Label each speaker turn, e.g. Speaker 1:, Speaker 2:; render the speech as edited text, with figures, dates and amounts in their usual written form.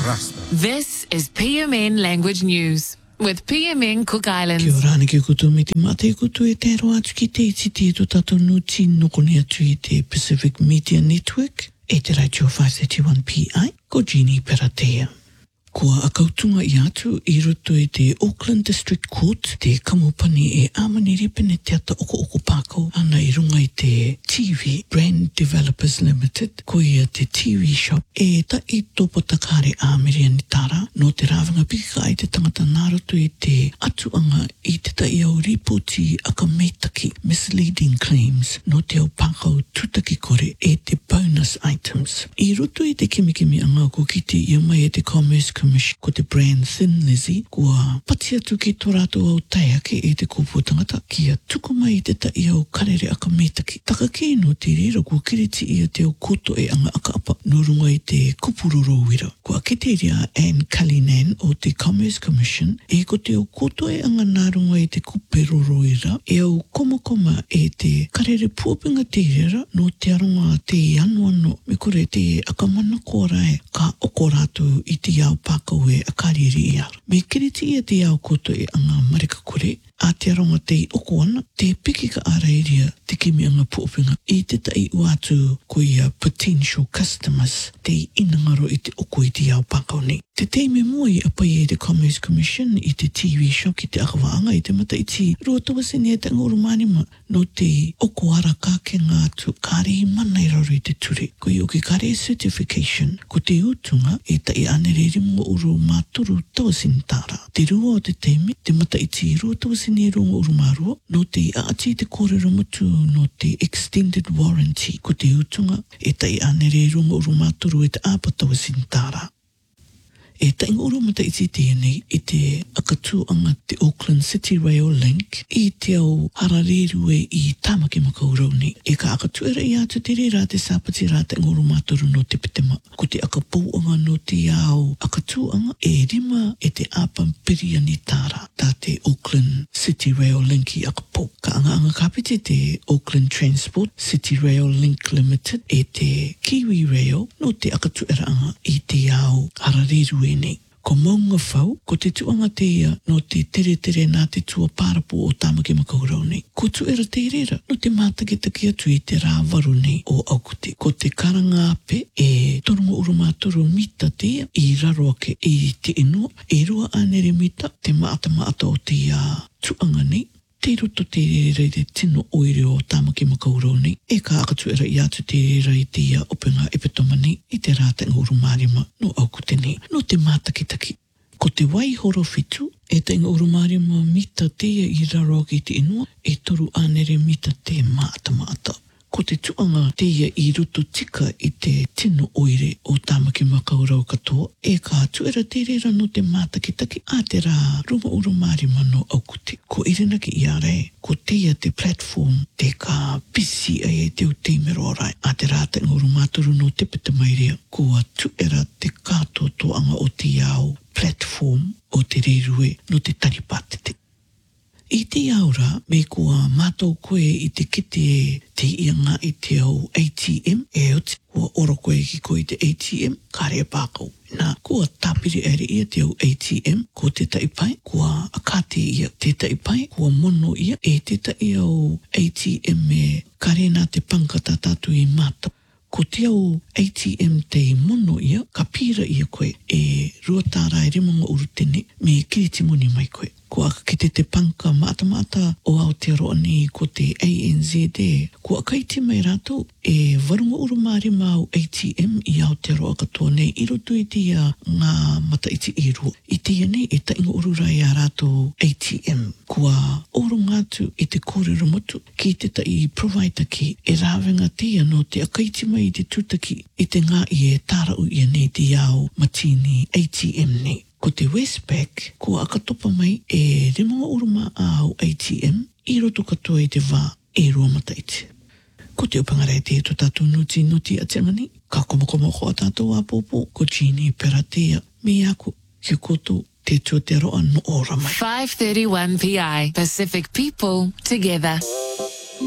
Speaker 1: This is PMN Language News with PMN Cook Islands.
Speaker 2: Kia ora ki kutu me te mate kutu e te aroa atu ki te iti te to tato nuti nokoni atu i te Pacific Media Network e te Radio 531 PI ko Jeannie Peratea. Kua akautunga I atu I roto e te Auckland District Court te kamupani e amani ripene te ata oko pākau ana I runga I te TV Brand Developers Limited ko ia te TV shop e ta I topo takare āmeri ni tara no te rāwanga pika ai te tangata nāroto I te atuanga I te tai au ripoti aka meitaki misleading claims no te au pākau tutaki kore e te bonus items. I roto I te kimikimi anga ko kiti ia mai e te Commerce Commission ko te brand Thin Lizzy kua pati atu ki tō rātou au taiake e te kōpua tangata kia tuku mai I te tai au karere aka metaki. Taka ki no te rira kua kiriti ia te au koto e anga aka apa no runga I te kupuroro wira. Kua kiteria Anne Cullinan o te Commerce Commission e ko te au koto e anga nā runga I te kuperoro wira e au koma e te karere puapinga te rira no te aronga te anuano me kore te akamana korae ka oko rātou I te au pākau e akariri I aru. Me kiriti ia te au koto e anga marika kore a te aronga te oko ana, te piki ka arairia te kimi anga puopinga I te tai uatu ko ia potential customers te inangaro I te oko I te au pākau nei. Te teime mua I apai e te Commerce Commission I te TV show ki te akawaanga I te mata I ti rua tawasini e te ngoro manima no te oko ara kāke ngā atu kāre I mana I raro I te ture. Ko I oki kāre certification ko te utunga e tai anere ringo uru māturu tawasini tāra. Te rua o te teime, te mata I ti rua tawasini e rungo uru mārua no te aati te kōrero mutu no te extended warranty ko te utunga e tai anere rungo uru māturu e te āpa tawasini tāra. E tainga oro mata I te tēnei I te akatuanga te Auckland City Rail Link I te au harareru e I tāmaki makaurau nei. E ka akatuera I atu te re rā te sāpati rā tainga oro mātoru no te pitema. Ko te akapauanga no te au akatuanga e rima e te āpa piria ni tāra tā te Auckland City Rail Link I akapau. Ka anga kapite te Auckland Transport City Rail Link Limited e te Kiwi Rail no te akatuera anga I te au harareru nei. Ko maunga whau, ko te tuanga te ia no te tere nā te tua pārapo o tāmaki makaurau nei. Ko tuera te rera no te mātaketaki atu I te rā waru nei o Aukute. Ko te karanga ape e torongo urumātoro mita te ia I raro ake I te inua. E rua anere mita te maata o te ia tuanga nei. Te roto te rere te tino oire o tāmaki makaurau nei. E ka akatuera I atu te rere I te ia openga epitoma nei I te rātenga urumārima no Aukute nei. No te mātakitaki. Ko te waihoro whitu e te inga urumārima mita te ia I raro ki te inua e toru anere mita te maata. Ko te tuanga te ia I roto tika I te tino oire o tāmaki makaurau katoa e ka tuera te rera no te mātakitaki a te rā runga urumārima no Aukute. Ko irinaki I arei, ko te ia te platform te ka pisi ai e te o teimero orai a te rātenga urumātoru no te pita mairea ko a tuera te kātotoanga o te au platform o te reirue no te taripatete. I te aura, me kua mātou koe I te kite te ianga I te au ATM, e oti, kua oro koe ki koe te ATM, kāre pākau. Nā, kua tāpiri ere ia te au ATM, ko te taipai, kua akate ia te taipai, kua mono ia, e te tai au ATM e kare nā te pankata tātu I mātou. Ko te au ATM te mono ia, ka pira ia koe, e rua tāra e rimanga urutene, me kiriti moni mai koe. Ko aka kite te panka mata o Aotearoa nei ko te ANZ ko akaiti mai rātou e warunga urumari mau ATM I Aotearoa katoa nei I roto I te ia ngā mata iti I rua. I te ia nei e tainga ururai a rātou ATM. Kua oro ngātu I te kōrero motu ki te tai provider ki e rāwenga te ia no te akaiti mai I te tūtaki I te ngā I e tārau ia nei te iau matini ATM nei. Ko te Westpac, ko akatopa mai e rimanga uruma au ATM, I roto katoa I te wā e rua mataiti. Ko te upangarai te to tātou nuti a te ngani, ka komokomo ko a tātou a pōpō, ko Jeannie Peratea, me ako, ki koto te tuateroa no ora mai.
Speaker 1: 531 PI, Pacific People Together.